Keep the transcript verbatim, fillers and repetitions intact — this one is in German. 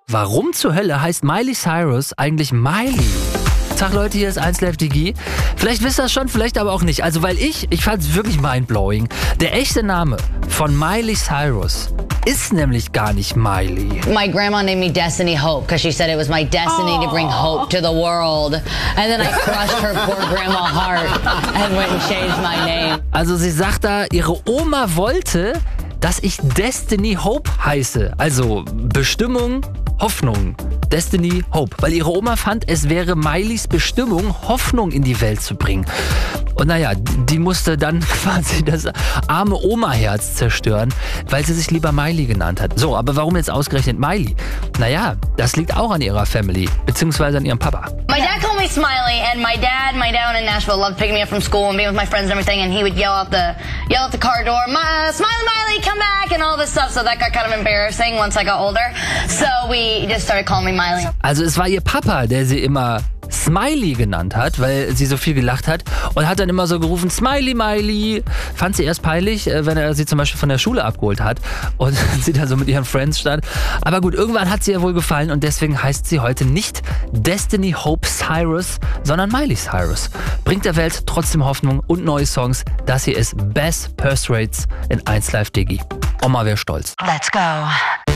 Warum zur Hölle heißt Miley Cyrus eigentlich Miley? Tag Leute, hier ist eins Live Digi. Vielleicht wisst ihr das schon, vielleicht aber auch nicht. Also weil ich, ich fand es wirklich mindblowing. Der echte Name von Miley Cyrus ist nämlich gar nicht Miley. My grandma named me Destiny Hope because she said it was my destiny oh. to bring hope to the world. And then I crushed her poor grandma heart and went and changed my name. Also sie sagt da, ihre Oma wollte, dass ich Destiny Hope heiße. Also Bestimmung, Hoffnung. Destiny Hope. Weil ihre Oma fand, es wäre Mileys Bestimmung, Hoffnung in die Welt zu bringen. Und naja, die musste dann quasi das arme Oma-Herz zerstören, weil sie sich lieber Miley genannt hat. So, aber warum jetzt ausgerechnet Miley? Naja, das liegt auch an ihrer Family, beziehungsweise an ihrem Papa. My dad called me Smiley, and my dad, my dad in Nashville loved picking me up from school and being with my friends and everything, and he would yell out the yell out the car door, "My Smiley, Miley, come back," and all this stuff. So that got kind of embarrassing once I got older. So we just started calling me Miley. Also es war ihr Papa, der sie immer Smiley genannt hat, weil sie so viel gelacht hat und hat dann immer so gerufen, Smiley, Miley. Fand sie erst peinlich, wenn er sie zum Beispiel von der Schule abgeholt hat und sie da so mit ihren Friends stand. Aber gut, irgendwann hat sie ihr wohl gefallen und deswegen heißt sie heute nicht Destiny Hope Cyrus, sondern Miley Cyrus. Bringt der Welt trotzdem Hoffnung und neue Songs. Das hier ist Best Purse Rates in eins Live Digi. Oma wäre stolz. Let's go.